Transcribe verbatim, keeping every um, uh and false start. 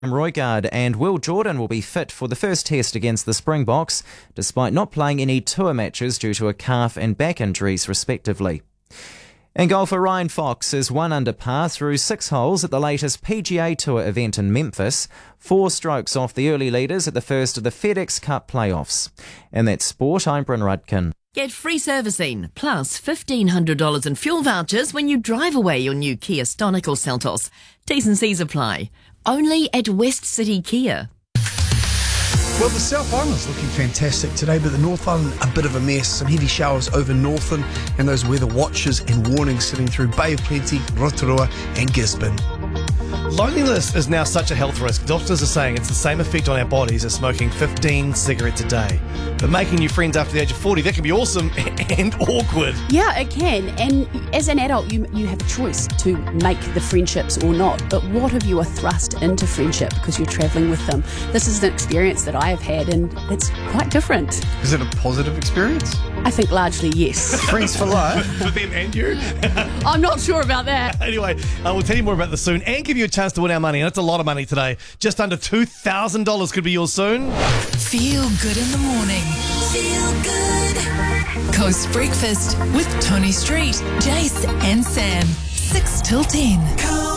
Roigard and Will Jordan will be fit for the first test against the Springboks, despite not playing any tour matches due to a calf and back injuries respectively. And golfer Ryan Fox is one under par through six holes at the latest P G A Tour event in Memphis, four strokes off the early leaders at the first of the FedEx Cup playoffs. And that's sport, I'm Bryn Rudkin. Get free servicing, plus fifteen hundred dollars in fuel vouchers when you drive away your new Kia Stonic or Seltos. T's and C's apply. Only at West City Kia. Well, the South Island's looking fantastic today, but the North Island a bit of a mess. Some heavy showers over Northern and those weather watches and warnings sitting through Bay of Plenty, Rotorua and Gisborne. Loneliness is now such a health risk. Doctors are saying it's the same effect on our bodies as smoking fifteen cigarettes a day. But making new friends after the age of forty, that can be awesome and awkward. Yeah, it can. And as an adult, you you have a choice to make the friendships or not. But what if you are thrust into friendship because you're travelling with them? This is an experience that I have had, and it's quite different. Is it a positive experience? I think largely yes. Friends for life? For them and you. I'm not sure about that. Anyway, uh, we'll tell you more about this soon and give you a chance to win our money. And it's a lot of money today. Just under two thousand dollars could be yours soon. Feel good in the morning. Feel good. Coast Breakfast with Tony Street, Jace and Sam. six till ten.